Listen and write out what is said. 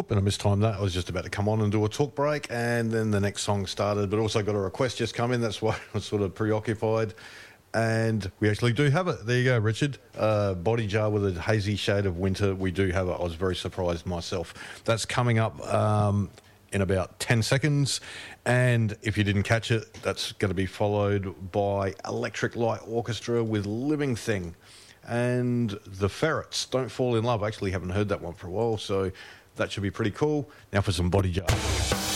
and I mistimed that. I was just about to come on and do a talk break, and then the next song started, but also got a request just come in. That's why I was sort of preoccupied. And we actually do have it. There you go, Richard. Body Jar with a Hazy Shade of Winter. We do have it. I was very surprised myself. That's coming up in about 10 seconds. And if you didn't catch it, that's going to be followed by Electric Light Orchestra with Living Thing. And the Ferrets, Don't Fall in Love. I actually haven't heard that one for a while, so that should be pretty cool. Now for some Body Jar.